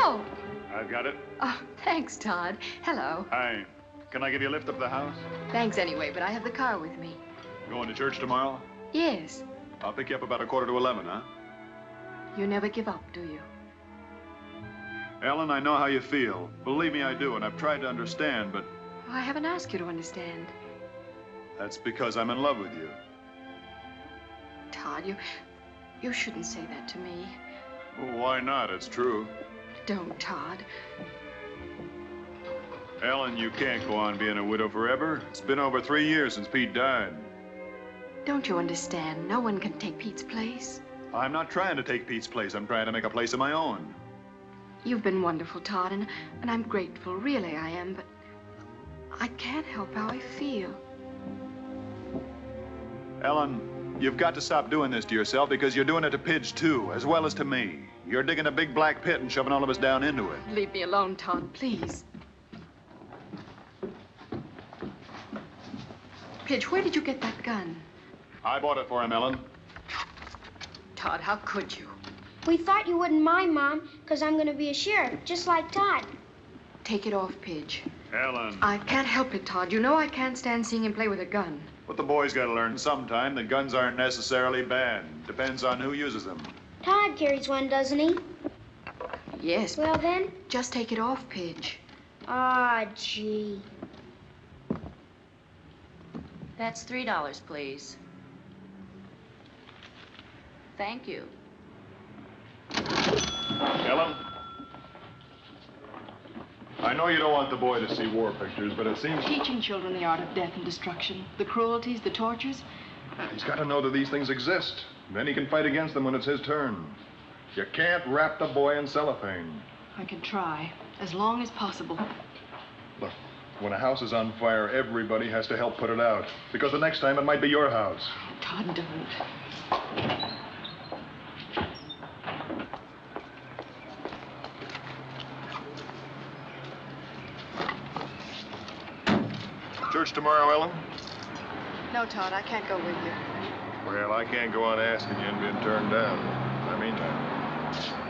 Oh. I've got it. Oh, thanks, Todd. Hello. Hi. Can I give you a lift up the house? Thanks anyway, but I have the car with me. Going to church tomorrow? Yes. I'll pick you up about 11:15, huh? You never give up, do you? Ellen, I know how you feel. Believe me, I do, and I've tried to understand, but I haven't asked you to understand. that's because I'm in love with you. Todd, you shouldn't say that to me. Well, why not? It's true. Don't, Todd. Ellen, you can't go on being a widow forever. It's been over 3 years since Pete died. Don't you understand? No one can take Pete's place. I'm not trying to take Pete's place. I'm trying to make a place of my own. You've been wonderful, Todd, and I'm grateful. Really, I am, but I can't help how I feel. Ellen, you've got to stop doing this to yourself because you're doing it to Pidge, too, as well as to me. You're digging a big black pit and shoving all of us down into it. Leave me alone, Todd, please. Pidge, where did you get that gun? I bought it for him, Ellen. Todd, how could you? We thought you wouldn't mind, Mom, because I'm going to be a sheriff, just like Todd. Take it off, Pidge. Ellen. I can't help it, Todd. You know I can't stand seeing him play with a gun. But the boys got to learn sometime that guns aren't necessarily bad. Depends on who uses them. Todd carries one, doesn't he? Yes. Well, then. Just take it off, Pidge. Ah, gee. That's $3, please. Thank you. Ellen? I know you don't want the boy to see war pictures, but it seems... Teaching children the art of death and destruction, the cruelties, the tortures. He's got to know that these things exist. Then he can fight against them when it's his turn. You can't wrap the boy in cellophane. I can try, as long as possible. Look, when a house is on fire, everybody has to help put it out. Because the next time it might be your house. Todd, don't. Church tomorrow, Ellen? No, Todd, I can't go with you. Well, I can't go on asking you and being turned down. I mean that.